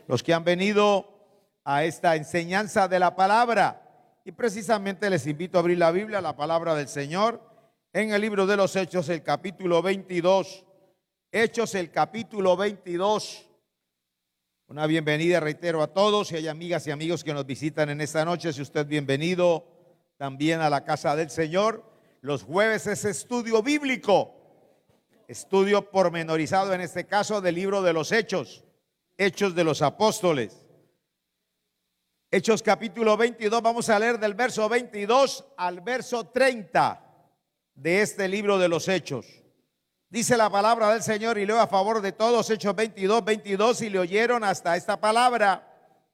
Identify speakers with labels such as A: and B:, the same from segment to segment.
A: los que han venido a esta enseñanza de la palabra. Y precisamente les invito a abrir la Biblia, la palabra del Señor, en el libro de los Hechos, el capítulo 22. Hechos, el capítulo 22. Una bienvenida, reitero, a todos. Si hay amigas y amigos que nos visitan en esta noche, si usted bienvenido también a la casa del Señor. Los jueves es estudio bíblico, estudio pormenorizado en este caso del libro de los Hechos, Hechos de los Apóstoles. Hechos capítulo 22, vamos a leer del verso 22 al verso 30 de este libro de los Hechos. Dice la palabra del Señor y leo a favor de todos, Hechos 22, 22, y le oyeron hasta esta palabra.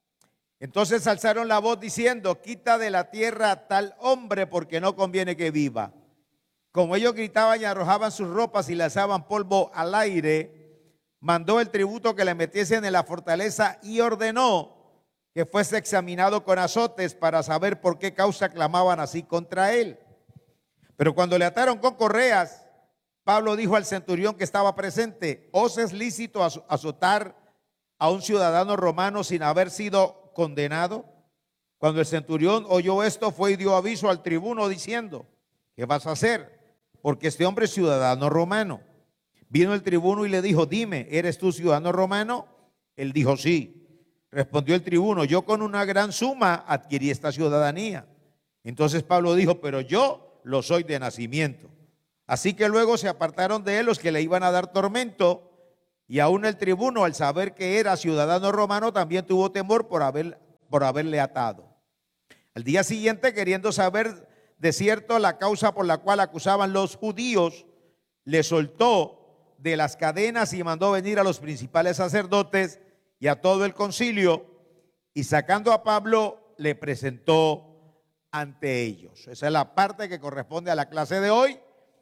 A: Entonces alzaron la voz diciendo: quita de la tierra a tal hombre, porque no conviene que viva. Como ellos gritaban y arrojaban sus ropas y lanzaban polvo al aire, mandó el tributo que le metiesen en la fortaleza y ordenó que fuese examinado con azotes para saber por qué causa clamaban así contra él. Pero cuando le ataron con correas, Pablo dijo al centurión que estaba presente: ¿os es lícito azotar a un ciudadano romano sin haber sido condenado? Cuando el centurión oyó esto, fue y dio aviso al tribuno diciendo: ¿qué vas a hacer? Porque este hombre es ciudadano romano. Vino el tribuno y le dijo: dime, ¿eres tú ciudadano romano? Él dijo: sí. Respondió el tribuno: yo con una gran suma adquirí esta ciudadanía. Entonces Pablo dijo: pero yo lo soy de nacimiento. Así que luego se apartaron de él los que le iban a dar tormento, y aún el tribuno, al saber que era ciudadano romano, también tuvo temor por haberle atado. Al día siguiente, queriendo saber de cierto la causa por la cual acusaban los judíos, le soltó de las cadenas y mandó venir a los principales sacerdotes y a todo el concilio, y sacando a Pablo le presentó ante ellos. Esa es la parte que corresponde a la clase de hoy.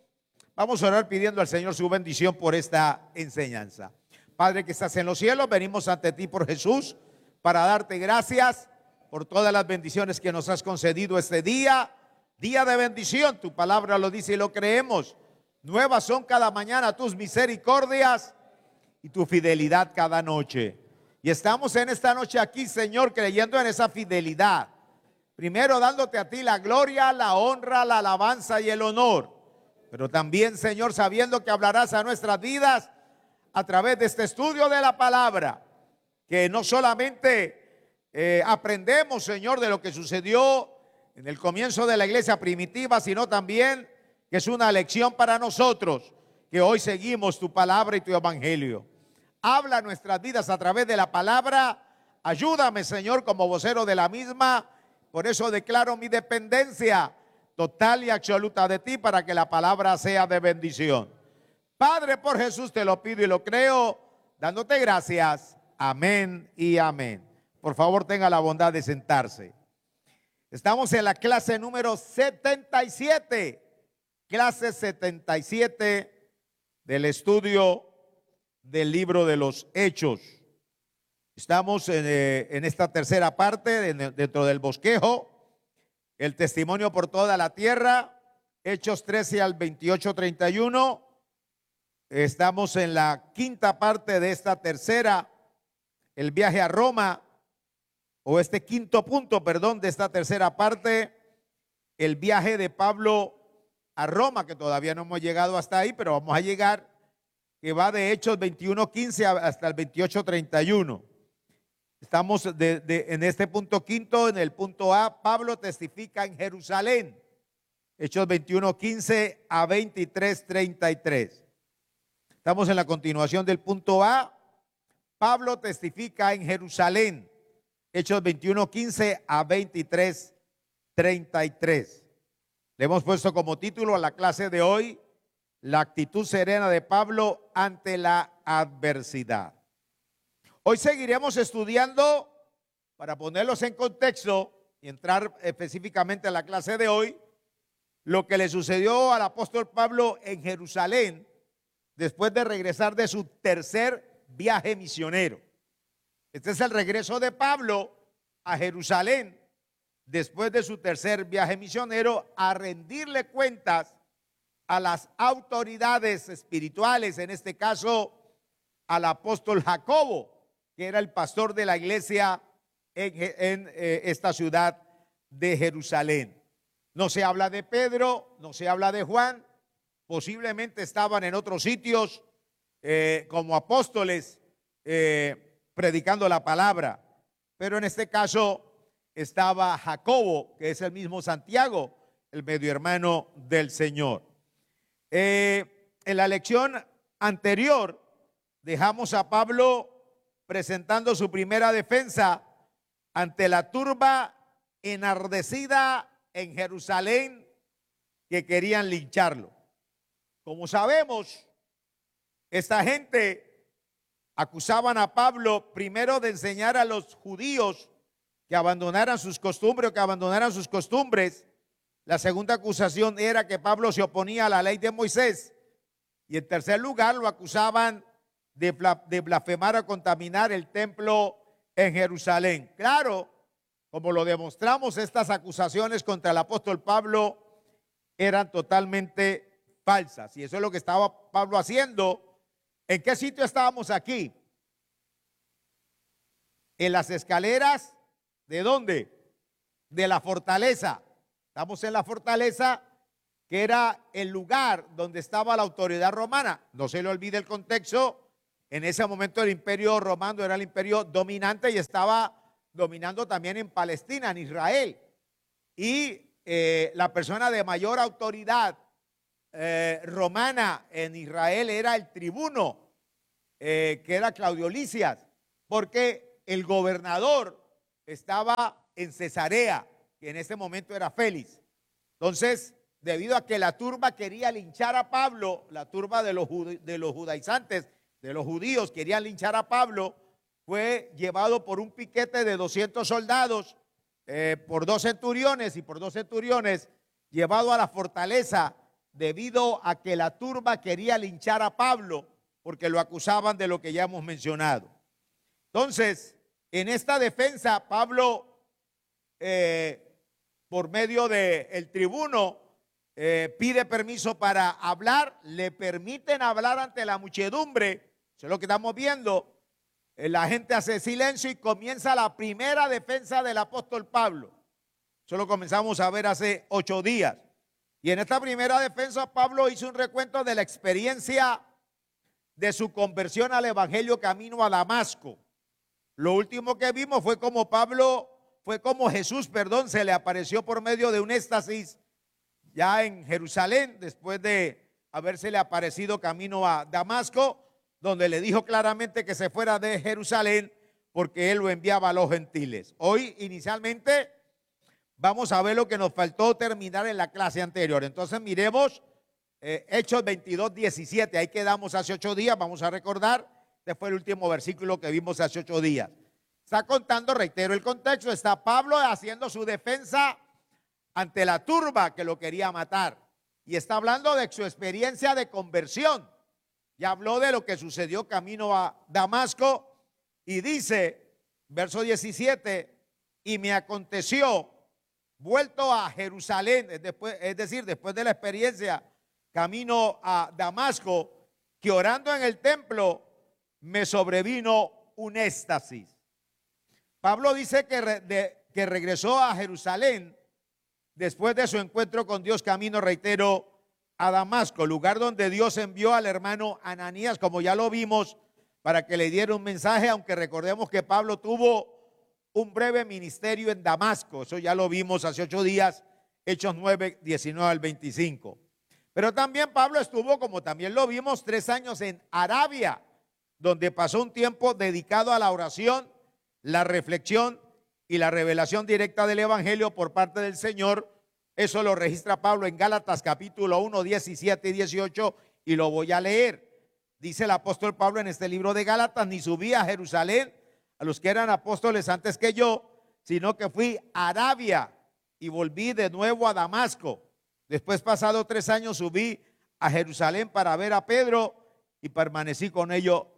A: Vamos a orar pidiendo al Señor su bendición por esta enseñanza. Padre que estás en los cielos, venimos ante ti por Jesús para darte gracias por todas las bendiciones que nos has concedido este día, día de bendición. Tu palabra lo dice y lo creemos. Nuevas son cada mañana tus misericordias y tu fidelidad cada noche. Y estamos en esta noche aquí, Señor, creyendo en esa fidelidad. Primero dándote a ti la gloria, la honra, la alabanza y el honor. Pero también, Señor, sabiendo que hablarás a nuestras vidas a través de este estudio de la palabra. Que no solamente aprendemos, Señor, de lo que sucedió en el comienzo de la iglesia primitiva, sino también que es una lección para nosotros, que hoy seguimos tu palabra y tu evangelio. Habla nuestras vidas a través de la palabra. Ayúdame, Señor, como vocero de la misma. Por eso declaro mi dependencia total y absoluta de ti, para que la palabra sea de bendición. Padre, por Jesús te lo pido y lo creo, dándote gracias. Amén y amén. Por favor, tenga la bondad de sentarse. Estamos en la clase número 77. Clase 77 del estudio del libro de los Hechos. Estamos en esta tercera parte, dentro del bosquejo, el testimonio por toda la tierra, Hechos 13 al 28, 31. Estamos en la quinta parte de esta tercera, el viaje a Roma, o este quinto punto, perdón, de esta tercera parte, el viaje de Pablo a Roma, que todavía no hemos llegado hasta ahí, pero vamos a llegar, que va de Hechos 21, 15 hasta el 28, 31. Estamos en este punto quinto, en el punto A. Pablo testifica en Jerusalén. Hechos 21, 15 a 23, 33. Estamos en la continuación del punto A. Pablo testifica en Jerusalén. Hechos 21, 15 a 23, 33. Le hemos puesto como título a la clase de hoy: la actitud serena de Pablo ante la adversidad. Hoy seguiremos estudiando, para ponerlos en contexto y entrar específicamente a la clase de hoy, lo que le sucedió al apóstol Pablo en Jerusalén después de regresar de su tercer viaje misionero. Este es el regreso de Pablo a Jerusalén después de su tercer viaje misionero, a rendirle cuentas a las autoridades espirituales, en este caso al apóstol Jacobo, que era el pastor de la iglesia en esta ciudad de Jerusalén. No se habla de Pedro, no se habla de Juan, posiblemente estaban en otros sitios como apóstoles predicando la palabra, pero en este caso estaba Jacobo, que es el mismo Santiago, el medio hermano del Señor. En la lección anterior dejamos a Pablo presentando su primera defensa ante la turba enardecida en Jerusalén que querían lincharlo. Como sabemos, esta gente acusaban a Pablo primero de enseñar a los judíos que abandonaran sus costumbres o que abandonaran sus costumbres. La segunda acusación era que Pablo se oponía a la ley de Moisés. Y en tercer lugar lo acusaban de blasfemar o contaminar el templo en Jerusalén. Claro, como lo demostramos, estas acusaciones contra el apóstol Pablo eran totalmente falsas. Y eso es lo que estaba Pablo haciendo. ¿En qué sitio estábamos aquí? En las escaleras, ¿de dónde? De la fortaleza. Estamos en la fortaleza, que era el lugar donde estaba la autoridad romana. No se le olvide el contexto. En ese momento el imperio romano era el imperio dominante y estaba dominando también en Palestina, en Israel. Y la persona de mayor autoridad romana en Israel era el tribuno, que era Claudio Lisias, porque el gobernador estaba en Cesarea, que en ese momento era Félix. Entonces, debido a que la turba quería linchar a Pablo, la turba de los judaizantes, de los judíos, querían linchar a Pablo, fue llevado por un piquete de 200 soldados, por 2 centuriones y por 2 centuriones, llevado a la fortaleza debido a que la turba quería linchar a Pablo porque lo acusaban de lo que ya hemos mencionado. Entonces, en esta defensa, Pablo, por medio del tribuno, pide permiso para hablar, le permiten hablar ante la muchedumbre. Eso es lo que estamos viendo. La gente hace silencio y comienza la primera defensa del apóstol Pablo. Eso lo comenzamos a ver hace 8 días. Y en esta primera defensa Pablo hizo un recuento de la experiencia de su conversión al evangelio camino a Damasco. Lo último que vimos fue como Jesús, se le apareció por medio de un éxtasis ya en Jerusalén, después de habérsele aparecido camino a Damasco, donde le dijo claramente que se fuera de Jerusalén porque él lo enviaba a los gentiles. Hoy inicialmente vamos a ver lo que nos faltó terminar en la clase anterior. Entonces miremos Hechos 22:17, ahí quedamos hace 8 días, vamos a recordar, este fue el último versículo que vimos hace 8 días. Está contando, reitero el contexto, está Pablo haciendo su defensa ante la turba que lo quería matar. Y está hablando de su experiencia de conversión. Ya habló de lo que sucedió camino a Damasco y dice, verso 17, y me aconteció, vuelto a Jerusalén, es decir, después de la experiencia camino a Damasco, que orando en el templo me sobrevino un éxtasis. Pablo dice que regresó a Jerusalén después de su encuentro con Dios camino, reitero, a Damasco, lugar donde Dios envió al hermano Ananías, como ya lo vimos, para que le diera un mensaje, aunque recordemos que Pablo tuvo un breve ministerio en Damasco. Eso ya lo vimos hace 8 días, Hechos 9, 19 al 25. Pero también Pablo estuvo, como también lo vimos, 3 años en Arabia, donde pasó un tiempo dedicado a la oración, la reflexión y la revelación directa del evangelio por parte del Señor. Eso lo registra Pablo en Gálatas capítulo 1, 17 y 18, y lo voy a leer. Dice el apóstol Pablo en este libro de Gálatas: ni subí a Jerusalén a los que eran apóstoles antes que yo, sino que fui a Arabia y volví de nuevo a Damasco. Después, pasado 3 años, subí a Jerusalén para ver a Pedro y permanecí con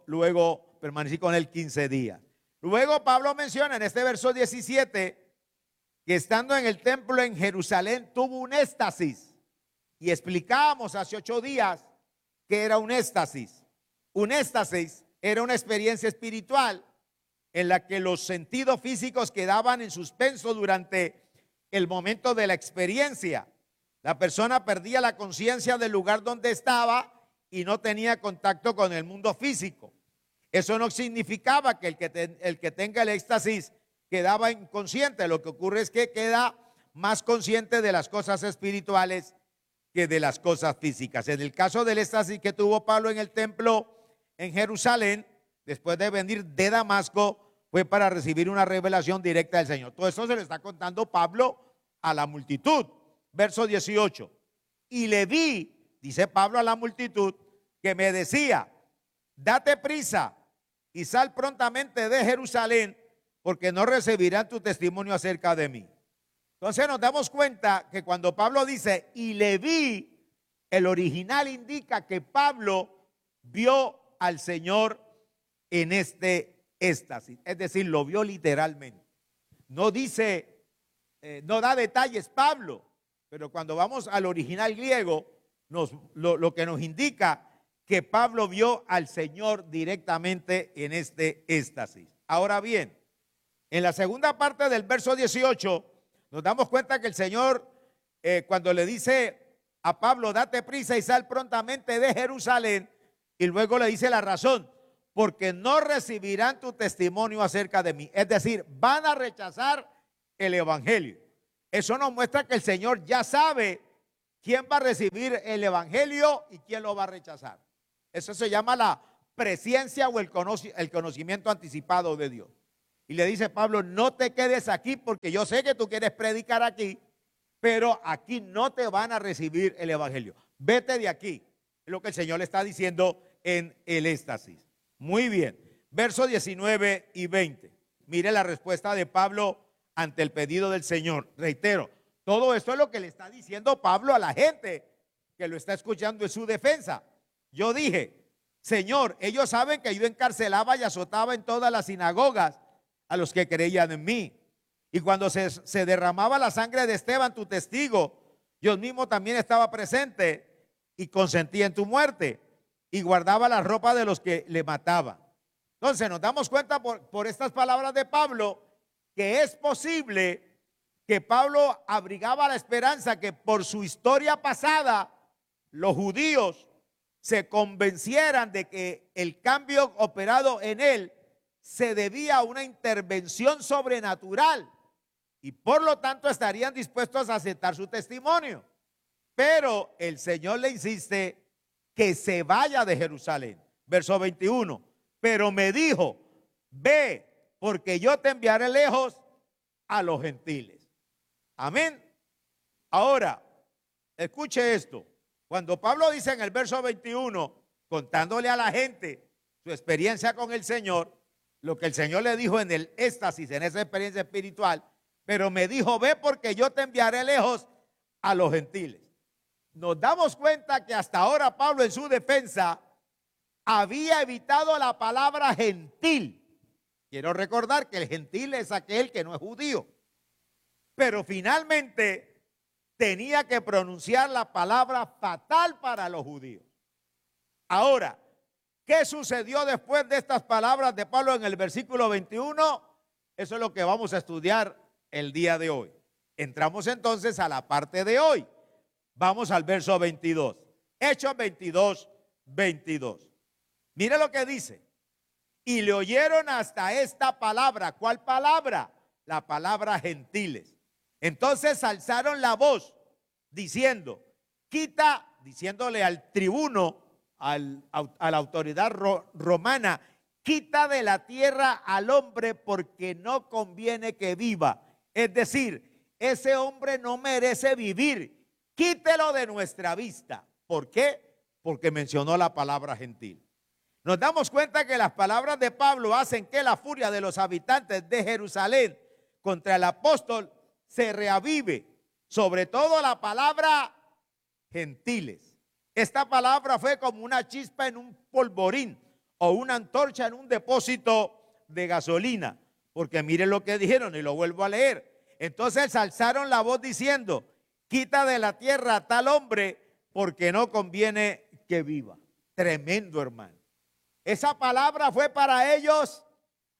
A: luego permanecí con él 15 días. Luego Pablo menciona en este verso 17 que estando en el templo en Jerusalén tuvo un éxtasis, y explicábamos hace 8 días que era un éxtasis. Un éxtasis era una experiencia espiritual en la que los sentidos físicos quedaban en suspenso durante el momento de la experiencia. La persona perdía la conciencia del lugar donde estaba y no tenía contacto con el mundo físico. Eso no significaba que el que tenga el éxtasis quedaba inconsciente. Lo que ocurre es que queda más consciente de las cosas espirituales que de las cosas físicas. En el caso del éxtasis que tuvo Pablo en el templo en Jerusalén, después de venir de Damasco, fue para recibir una revelación directa del Señor. Todo esto se lo está contando Pablo a la multitud. Verso 18. Y le vi, dice Pablo, a la multitud que me decía: date prisa y sal prontamente de Jerusalén, porque no recibirán tu testimonio acerca de mí. Entonces nos damos cuenta que cuando Pablo dice y le vi, el original indica que Pablo vio al Señor en este éxtasis, es decir, lo vio literalmente. No dice, no da detalles Pablo, pero cuando vamos al original griego, lo que nos indica que Pablo vio al Señor directamente en este éxtasis. Ahora bien, en la segunda parte del verso 18, nos damos cuenta que el Señor, cuando le dice a Pablo, date prisa y sal prontamente de Jerusalén, y luego le dice la razón: porque no recibirán tu testimonio acerca de mí. Es decir, van a rechazar el evangelio. Eso nos muestra que el Señor ya sabe quién va a recibir el evangelio y quién lo va a rechazar. Eso se llama la presciencia o el conocimiento anticipado de Dios. Y le dice Pablo: no te quedes aquí, porque yo sé que tú quieres predicar aquí, pero aquí no te van a recibir el evangelio. Vete de aquí. Es lo que el Señor le está diciendo en el éxtasis. Muy bien. Versos 19 y 20. Mire la respuesta de Pablo ante el pedido del Señor. Reitero, todo esto es lo que le está diciendo Pablo a la gente que lo está escuchando en su defensa. Yo dije: Señor, ellos saben que yo encarcelaba y azotaba en todas las sinagogas a los que creían en mí. Y cuando se derramaba la sangre de Esteban, tu testigo, yo mismo también estaba presente y consentía en tu muerte y guardaba la ropa de los que le mataban. Entonces nos damos cuenta por estas palabras de Pablo que es posible que Pablo abrigaba la esperanza que por su historia pasada los judíos se convencieran de que el cambio operado en él se debía a una intervención sobrenatural y por lo tanto estarían dispuestos a aceptar su testimonio. Pero el Señor le insiste que se vaya de Jerusalén. Verso 21. Pero me dijo: ve, porque yo te enviaré lejos a los gentiles. Amén. Ahora, escuche esto. Cuando Pablo dice en el verso 21, contándole a la gente su experiencia con el Señor, lo que el Señor le dijo en el éxtasis, en esa experiencia espiritual: pero me dijo, ve, porque yo te enviaré lejos a los gentiles. Nos damos cuenta que hasta ahora Pablo, en su defensa, había evitado la palabra gentil. Quiero recordar que el gentil es aquel que no es judío, pero finalmente tenía que pronunciar la palabra fatal para los judíos. Ahora, ¿qué sucedió después de estas palabras de Pablo en el versículo 21? Eso es lo que vamos a estudiar el día de hoy. Entramos entonces a la parte de hoy. Vamos al verso 22. Hechos 22, 22. Mire lo que dice. Y le oyeron hasta esta palabra. ¿Cuál palabra? La palabra gentiles. Entonces alzaron la voz diciendo, diciéndole al tribuno, a la autoridad romana: quita de la tierra al hombre, porque no conviene que viva. Es decir, ese hombre no merece vivir. Quítelo de nuestra vista. ¿Por qué? Porque mencionó la palabra gentil. Nos damos cuenta que las palabras de Pablo hacen que la furia de los habitantes de Jerusalén contra el apóstol se reavive, sobre todo la palabra gentiles. Esta palabra fue como una chispa en un polvorín o una antorcha en un depósito de gasolina, porque miren lo que dijeron, y lo vuelvo a leer. Entonces alzaron la voz diciendo: quita de la tierra a tal hombre, porque no conviene que viva. Tremendo, hermano. Esa palabra fue para ellos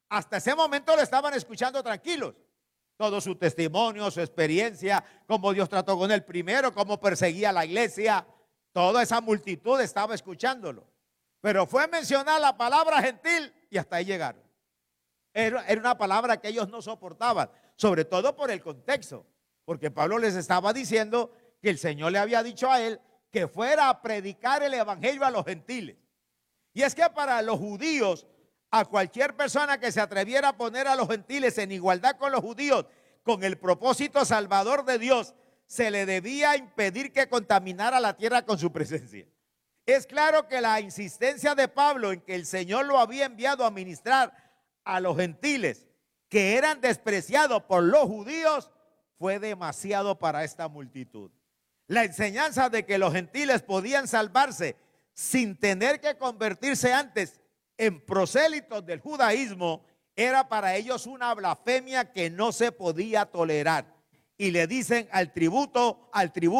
A: hasta ese momento lo estaban escuchando tranquilos. Todo su testimonio, su experiencia, cómo Dios trató con él primero, cómo perseguía a la iglesia. Toda esa multitud estaba escuchándolo. Pero fue mencionar la palabra gentil y hasta ahí llegaron. Era una palabra que ellos no soportaban, sobre todo por el contexto. Porque Pablo les estaba diciendo que el Señor le había dicho a él que fuera a predicar el evangelio a los gentiles. Y es que para los judíos, a cualquier persona que se atreviera a poner a los gentiles en igualdad con los judíos, con el propósito salvador de Dios, se le debía impedir que contaminara la tierra con su presencia. Es claro que la insistencia de Pablo en que el Señor lo había enviado a ministrar a los gentiles que eran despreciados por los judíos fue demasiado para esta multitud. La enseñanza de que los gentiles podían salvarse sin tener que convertirse antes en prosélitos del judaísmo era para ellos una blasfemia que no se podía tolerar. Y le dicen al tribuno,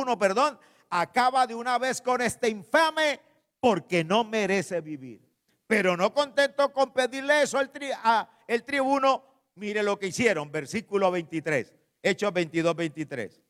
A: acaba de una vez con este infame porque no merece vivir. Pero no contento con pedirle eso el tribuno, mire lo que hicieron, versículo 23, Hechos 22, 23.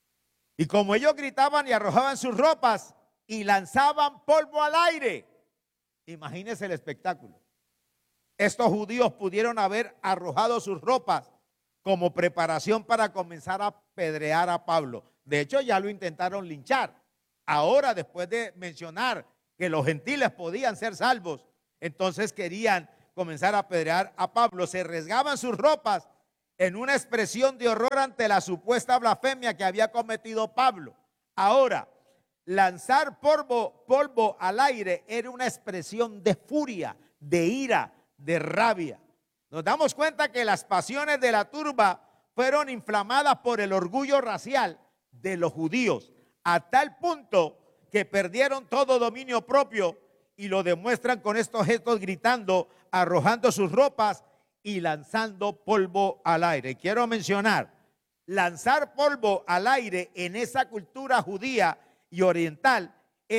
A: Y como ellos gritaban y arrojaban sus ropas y lanzaban polvo al aire, imagínense el espectáculo. Estos judíos pudieron haber arrojado sus ropas como preparación para comenzar a apedrear a Pablo. De hecho, ya lo intentaron linchar. Ahora, después de mencionar que los gentiles podían ser salvos, entonces querían comenzar a apedrear a Pablo. Se rasgaban sus ropas en una expresión de horror ante la supuesta blasfemia que había cometido Pablo. Ahora, lanzar polvo al aire era una expresión de furia, de ira, de rabia. Nos damos cuenta que las pasiones de la turba fueron inflamadas por el orgullo racial de los judíos, a tal punto que perdieron todo dominio propio y lo demuestran con estos gestos gritando, arrojando sus ropas y lanzando polvo al aire. Quiero mencionar, lanzar polvo al aire en esa cultura judía y oriental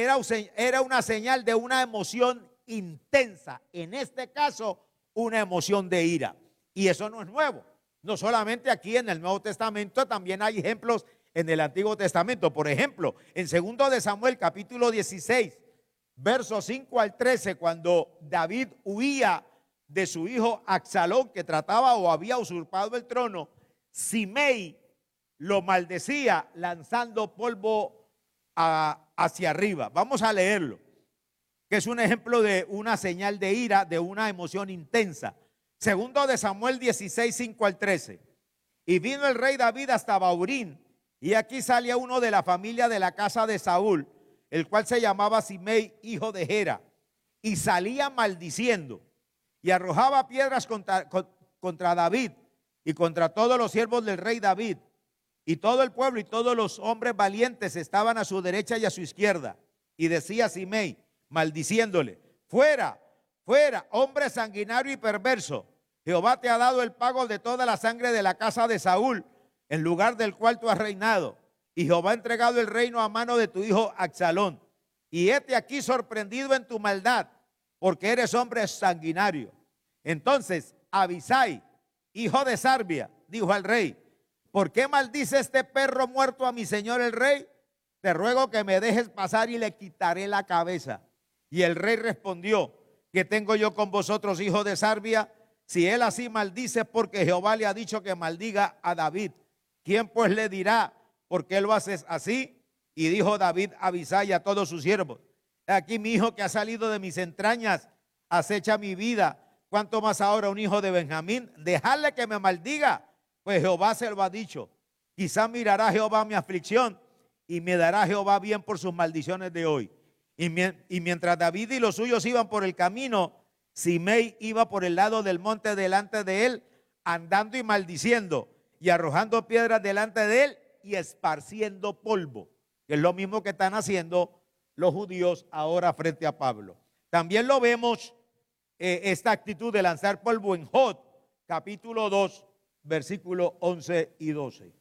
A: era una señal de una emoción intensa, en este caso una emoción de ira. Y eso no es nuevo, no solamente aquí en el Nuevo Testamento, también hay ejemplos en el Antiguo Testamento. Por ejemplo, en 2 de Samuel capítulo 16, versos 5 al 13, cuando David huía de su hijo Absalón, que trataba o había usurpado el trono, Simei lo maldecía lanzando polvo hacia arriba. Vamos a leerlo, que es un ejemplo de una señal de ira, de una emoción intensa. 2 de Samuel 16, 5 al 13. Y vino el rey David hasta Baurín, y aquí salía uno de la familia de la casa de Saúl, el cual se llamaba Simei, hijo de Gera, y salía maldiciendo, y arrojaba piedras contra David y contra todos los siervos del rey David. Y todo el pueblo y todos los hombres valientes estaban a su derecha y a su izquierda. Y decía Simei, maldiciéndole, fuera, fuera, hombre sanguinario y perverso. Jehová te ha dado el pago de toda la sangre de la casa de Saúl, en lugar del cual tú has reinado. Y Jehová ha entregado el reino a mano de tu hijo Absalón. Y hete aquí sorprendido en tu maldad, porque eres hombre sanguinario. Entonces Abisai, hijo de Sarbia, dijo al rey, ¿por qué maldice este perro muerto a mi señor el rey? Te ruego que me dejes pasar y le quitaré la cabeza. Y el rey respondió, ¿qué tengo yo con vosotros, hijo de Sarbia? Si él así maldice, porque Jehová le ha dicho que maldiga a David, ¿quién pues le dirá por qué lo haces así? Y dijo David a Abisai y a todos sus siervos, aquí mi hijo que ha salido de mis entrañas acecha mi vida, cuánto más ahora un hijo de Benjamín, dejadle que me maldiga, pues Jehová se lo ha dicho. Quizá mirará Jehová mi aflicción y me dará Jehová bien por sus maldiciones de hoy. Y mientras David y los suyos iban por el camino, Simei iba por el lado del monte delante de él, andando y maldiciendo, y arrojando piedras delante de él y esparciendo polvo, que es lo mismo que están haciendo los judíos ahora frente a Pablo. También lo vemos, esta actitud de lanzar polvo en Jod, capítulo 2, versículos 11 y 12.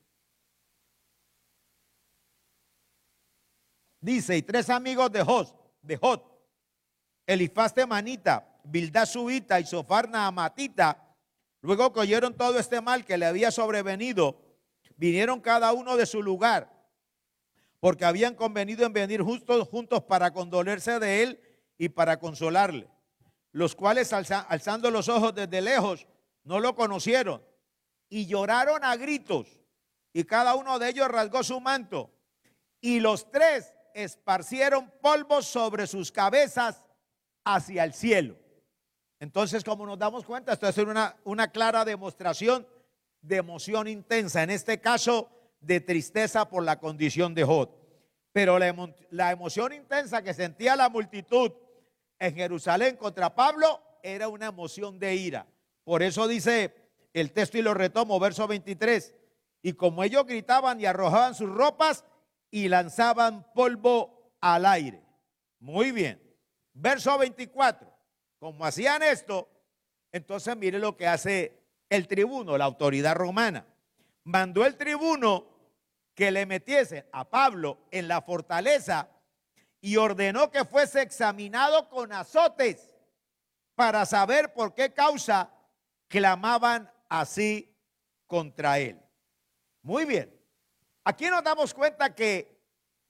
A: Dice, y tres amigos de Jod, Elifaz temanita, Bildad suita y Sofar naamatita, Luego que oyeron todo este mal que le había sobrevenido, vinieron cada uno de su lugar, porque habían convenido en venir juntos para condolerse de él y para consolarle, los cuales alzando los ojos desde lejos no lo conocieron y lloraron a gritos, y cada uno de ellos rasgó su manto, y los tres esparcieron polvo sobre sus cabezas hacia el cielo. Entonces, como nos damos cuenta, esto es una clara demostración de emoción intensa, en este caso de tristeza por la condición de Job. Pero la emoción intensa que sentía la multitud en Jerusalén contra Pablo era una emoción de ira. Por eso dice el texto, y lo retomo, verso 23, y como ellos gritaban y arrojaban sus ropas y lanzaban polvo al aire. Muy bien. Verso 24, como hacían esto, entonces mire lo que hace el tribuno, la autoridad romana. Mandó el tribuno que le metiesen a Pablo en la fortaleza y ordenó que fuese examinado con azotes para saber por qué causa clamaban así contra él. Muy bien. Aquí nos damos cuenta que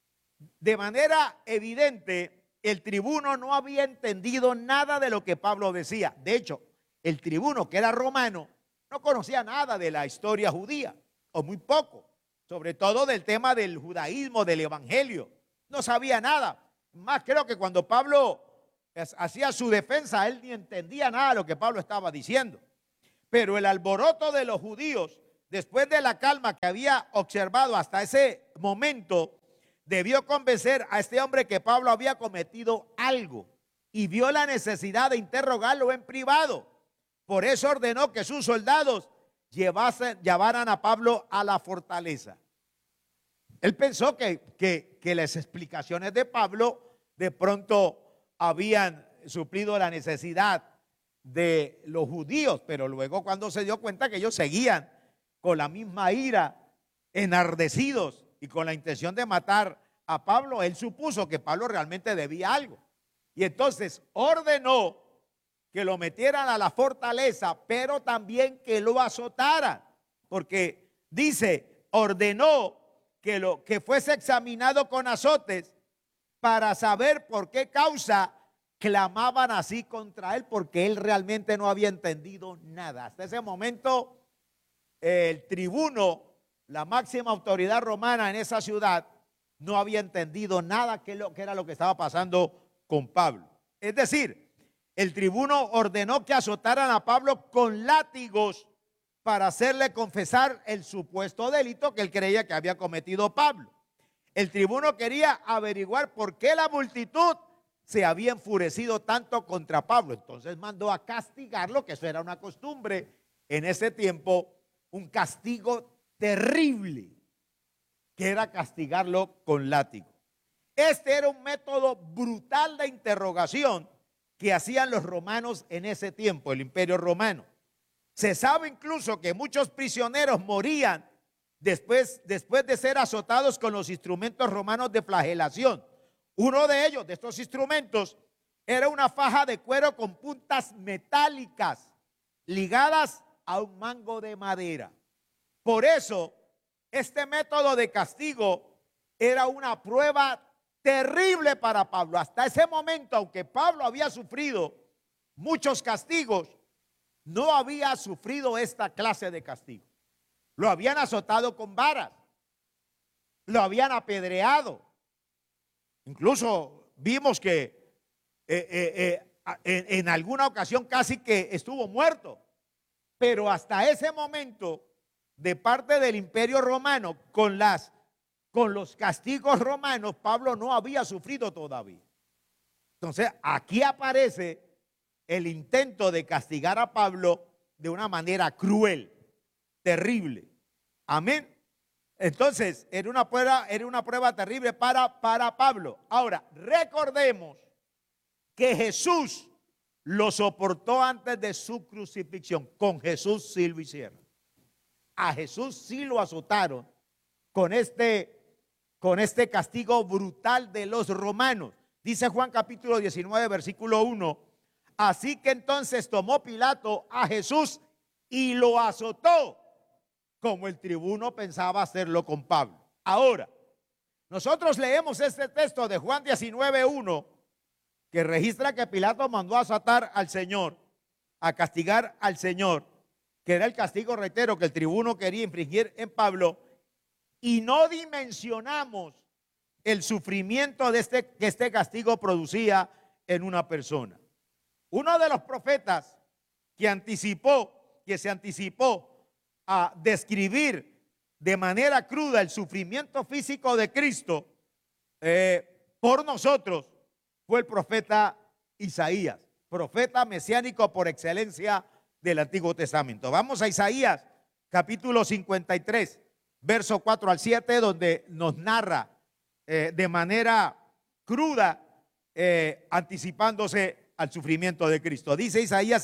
A: de manera evidente el tribuno no había entendido nada de lo que Pablo decía. De hecho, el tribuno, que era romano, no conocía nada de la historia judía, o muy poco, sobre todo del tema del judaísmo, del evangelio. No sabía nada. Más creo que cuando Pablo hacía su defensa, él ni entendía nada de lo que Pablo estaba diciendo. Pero el alboroto de los judíos, después de la calma que había observado hasta ese momento, debió convencer a este hombre que Pablo había cometido algo y vio la necesidad de interrogarlo en privado. Por eso ordenó que sus soldados llevaran a Pablo a la fortaleza. Él pensó que las explicaciones de Pablo de pronto habían suplido la necesidad de los judíos, pero luego cuando se dio cuenta que ellos seguían con la misma ira, enardecidos y con la intención de matar a Pablo, él supuso que Pablo realmente debía algo. Y entonces ordenó que lo metieran a la fortaleza, pero también que lo azotaran, porque dice, ordenó que fuese examinado con azotes para saber por qué causa clamaban así contra él, porque él realmente no había entendido nada. Hasta ese momento, el tribuno, la máxima autoridad romana en esa ciudad, no había entendido nada que era lo que estaba pasando con Pablo. Es decir, el tribuno ordenó que azotaran a Pablo con látigos para hacerle confesar el supuesto delito que él creía que había cometido Pablo. El tribuno quería averiguar por qué la multitud se había enfurecido tanto contra Pablo. Entonces mandó a castigarlo, que eso era una costumbre en ese tiempo, un castigo terrible, que era castigarlo con látigo. Este era un método brutal de interrogación que hacían los romanos en ese tiempo, el Imperio Romano. Se sabe incluso que muchos prisioneros morían después de ser azotados con los instrumentos romanos de flagelación. Uno de ellos, de estos instrumentos, era una faja de cuero con puntas metálicas ligadas a un mango de madera. Por eso, este método de castigo era una prueba terrible para Pablo. Hasta ese momento, aunque Pablo había sufrido muchos castigos, no había sufrido esta clase de castigo. Lo habían azotado con varas, lo habían apedreado. Incluso vimos que en alguna ocasión casi que estuvo muerto. Pero hasta ese momento, de parte del Imperio Romano, con los castigos romanos, Pablo no había sufrido todavía. Entonces, aquí aparece el intento de castigar a Pablo de una manera cruel, terrible. Amén. Entonces, era una prueba terrible para Pablo. Ahora, recordemos que Jesús lo soportó antes de su crucifixión. Con Jesús sí lo hicieron. A Jesús sí lo azotaron con este castigo brutal de los romanos. Dice Juan capítulo 19, versículo 1. Así que entonces tomó Pilato a Jesús y lo azotó, como el tribuno pensaba hacerlo con Pablo. Ahora, nosotros leemos este texto de Juan 19:1, que registra que Pilato mandó a azotar al Señor, a castigar al Señor, que era el castigo, reitero, que el tribuno quería infringir en Pablo, y no dimensionamos el sufrimiento que este castigo producía en una persona. Uno de los profetas que se anticipó a describir de manera cruda el sufrimiento físico de Cristo por nosotros, fue el profeta Isaías, profeta mesiánico por excelencia del Antiguo Testamento. Vamos a Isaías capítulo 53, verso 4 al 7, donde nos narra de manera cruda, anticipándose al sufrimiento de Cristo. Dice Isaías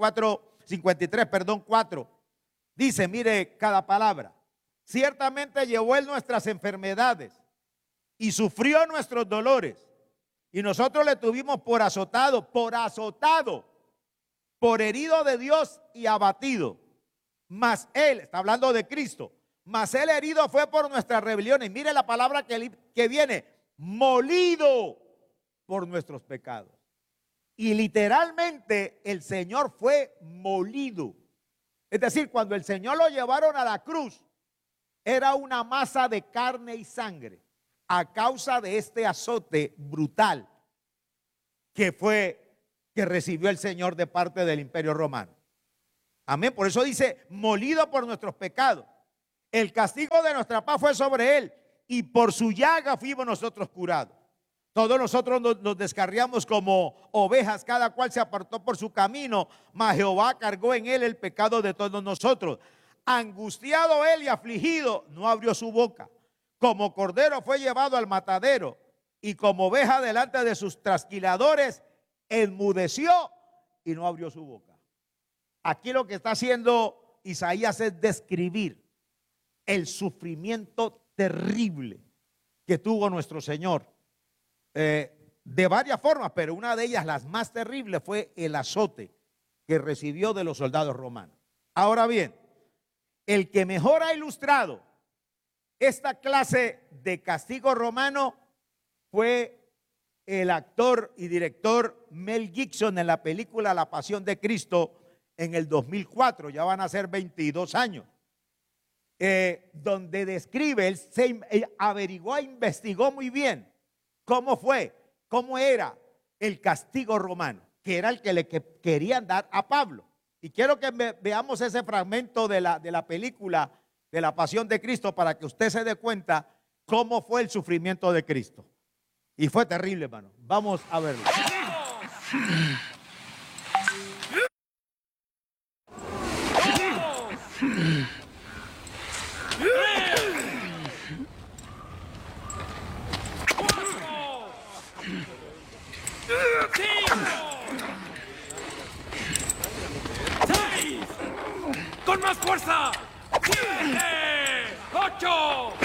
A: 4. Dice, mire cada palabra: ciertamente llevó él nuestras enfermedades y sufrió nuestros dolores, y nosotros le tuvimos por azotado, por herido de Dios y abatido. Mas él, está hablando de Cristo, mas él herido fue por nuestras rebeliones. Mire la palabra que viene: molido por nuestros pecados. Y literalmente el Señor fue molido. Es decir, cuando el Señor lo llevaron a la cruz, era una masa de carne y sangre a causa de este azote brutal que recibió el Señor de parte del Imperio Romano. Amén. Por eso dice, molido por nuestros pecados. El castigo de nuestra paz fue sobre él, y por su llaga fuimos nosotros curados. Todos nosotros nos descarriamos como ovejas, cada cual se apartó por su camino, mas Jehová cargó en él el pecado de todos nosotros. Angustiado él y afligido, no abrió su boca. Como cordero fue llevado al matadero, y como oveja delante de sus trasquiladores, enmudeció y no abrió su boca. Aquí lo que está haciendo Isaías es describir el sufrimiento terrible que tuvo nuestro Señor, de varias formas, pero una de ellas, las más terribles, fue el azote que recibió de los soldados romanos. Ahora bien, el que mejor ha ilustrado esta clase de castigo romano fue el actor y director Mel Gibson en la película La Pasión de Cristo en el 2004, ya van a ser 22 años, donde describe, él averiguó, investigó muy bien cómo era el castigo romano, que era el que le querían dar a Pablo. Y quiero que veamos ese fragmento de la película de La Pasión de Cristo para que usted se dé cuenta cómo fue el sufrimiento de Cristo. Y fue terrible, hermano. Vamos a verlo.
B: ¡Con más fuerza! 7, 8,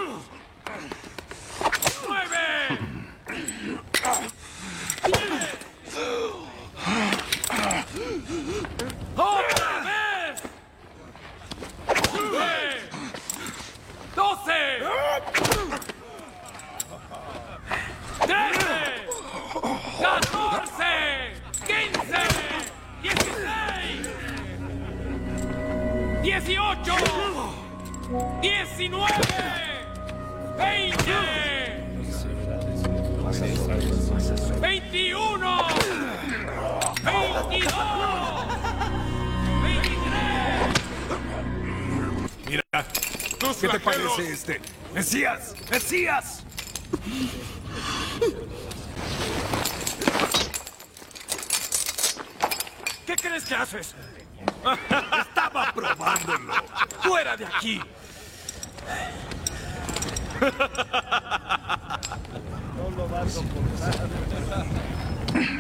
B: 9, 10. ¡Otra vez! 9, 12, 13, 14, 15, 16, 18, 19, 20, 21, 22, 23.
C: Mira, ¿qué te parece este? ¡Mesías! ¡Mesías!
B: ¿Qué crees que haces?
C: Estaba probándolo.
B: ¡Fuera de aquí!
A: No lo vas a soportar.